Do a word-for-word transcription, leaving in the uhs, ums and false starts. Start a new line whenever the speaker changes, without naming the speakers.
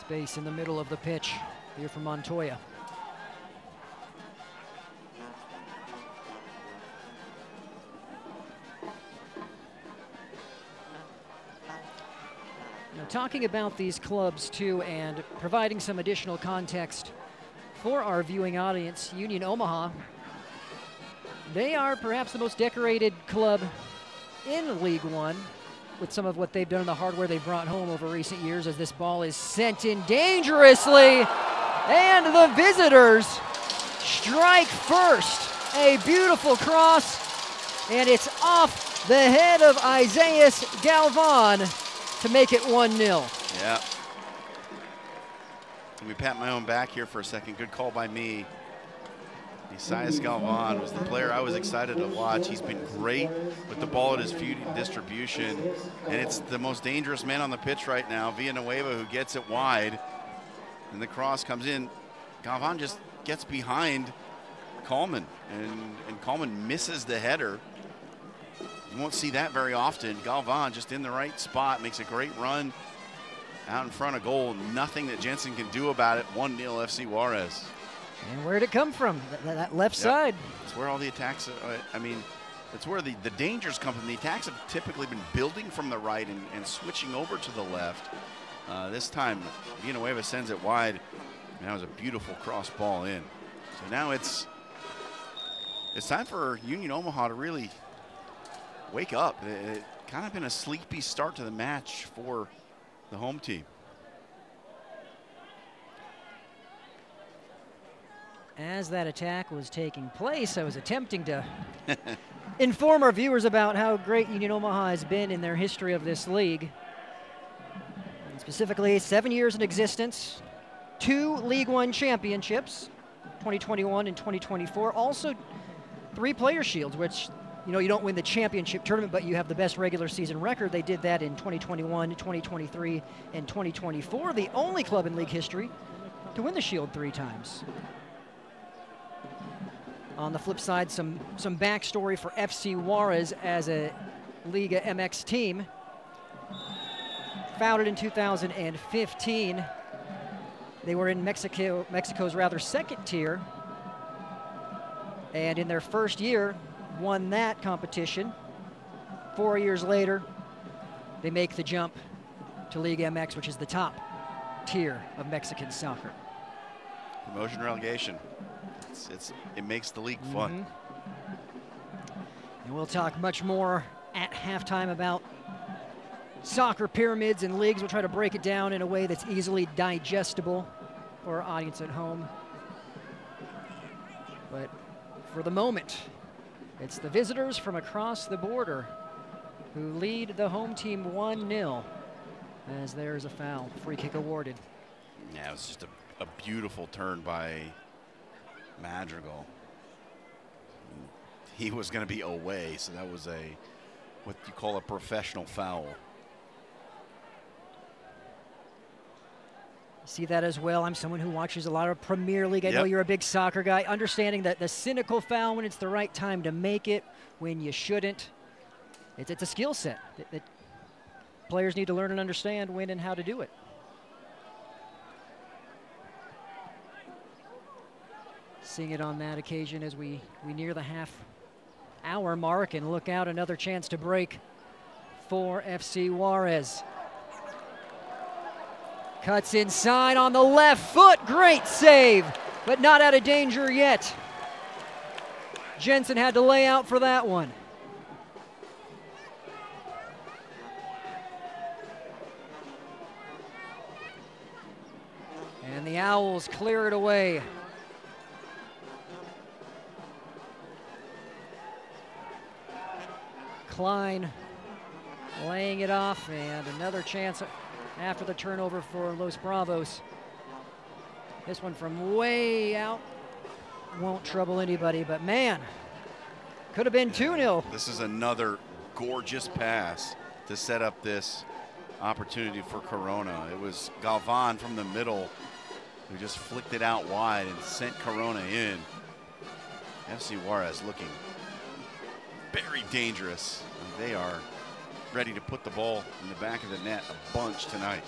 Space in the middle of the pitch here for Montoya. Now, talking about these clubs too and providing some additional context for our viewing audience, Union Omaha, they are perhaps the most decorated club in League One with some of what they've done in the hardware they've brought home over recent years, as this ball is sent in dangerously, and the visitors strike first. A beautiful cross, and it's off the head of Isaias Galvan to make it one nil.
Yeah. Let me pat my own back here for a second. Good call by me. Isaias Galvan was the player I was excited to watch. He's been great with the ball at his feet in distribution, and it's the most dangerous man on the pitch right now, Villanueva, who gets it wide, and the cross comes in. Galvan just gets behind Coleman, and, and Coleman misses the header. You won't see that very often. Galvan just in the right spot, makes a great run out in front of goal. Nothing that Jensen can do about it. one nil F C Juarez.
And where'd it come from? That, that left
Yep.
side.
It's where all the attacks, uh, I mean, it's where the, the dangers come from. The attacks have typically been building from the right and, and switching over to the left. Uh, this time, Villanueva sends it wide, and that was a beautiful cross ball in. So now it's it's time for Union Omaha to really wake up. It, it kind of been a sleepy start to the match for the home team.
As that attack was taking place, I was attempting to inform our viewers about how great Union Omaha has been in their history of this league. And specifically, seven years in existence, two League One championships, twenty twenty-one and twenty twenty-four. Also, three player shields, which, you know, you don't win the championship tournament, but you have the best regular season record. They did that in twenty twenty-one, twenty twenty-three, and twenty twenty-four. The only club in league history to win the shield three times. On the flip side, some, some backstory for F C Juarez as a Liga M X team. Founded in two thousand fifteen, they were in Mexico, Mexico's rather second tier, and in their first year, won that competition. Four years later, they make the jump to Liga M X, which is the top tier of Mexican soccer.
Promotion relegation. It's, it's, it makes the league fun.
Mm-hmm. And we'll talk much more at halftime about soccer pyramids and leagues. We'll try to break it down in a way that's easily digestible for our audience at home. But for the moment, it's the visitors from across the border who lead the home team one nil, as there's a foul. Free kick awarded.
Yeah, it was just a, a beautiful turn by Madrigal. He was going to be away, so that was a what you call a professional foul.
See that as well. I'm someone who watches a lot of Premier League. I
Yep.
know you're a big soccer guy. Understanding that the cynical foul when it's the right time to make it, when you shouldn't. It's, it's a skill set that, that players need to learn and understand when and how to do it. Seeing it on that occasion as we, we near the half hour mark and look out, another chance to break for F C Juarez. Cuts inside on the left foot, great save, but not out of danger yet. Jensen had to lay out for that one. And the Owls clear it away. Klein laying it off, and another chance after the turnover for Los Bravos. This one from way out won't trouble anybody, but man, could have been two nil.
This is another gorgeous pass to set up this opportunity for Corona. It was Galvan from the middle who just flicked it out wide and sent Corona in. F C Juarez looking very dangerous. They are ready to put the ball in the back of the net a bunch tonight.